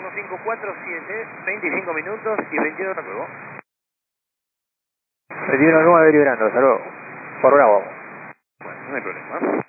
1547, 25 minutos y 21 de nuevo. 21-9 liberando, hasta luego. Por Bravo. Bueno, no hay problema.